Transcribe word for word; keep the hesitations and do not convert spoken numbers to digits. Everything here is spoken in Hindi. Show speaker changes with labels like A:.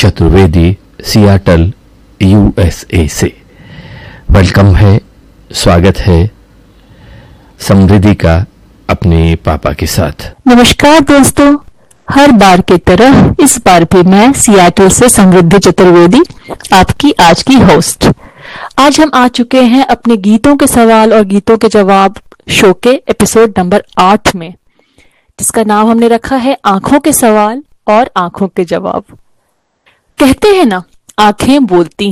A: चतुर्वेदी, सियाटल, यूएसए से। वेलकम है, स्वागत है समृद्धि का अपने पापा के साथ।
B: नमस्कार दोस्तों, हर बार की तरह इस बार भी मैं सियाटल से समृद्धि चतुर्वेदी, आपकी आज की होस्ट। आज हम आ चुके हैं अपने गीतों के सवाल और गीतों के जवाब शो के एपिसोड नंबर आठ में, जिसका नाम हमने रखा है आंखों के सवाल और आंखों के जवाब। कहते हैं ना, आंखें बोलती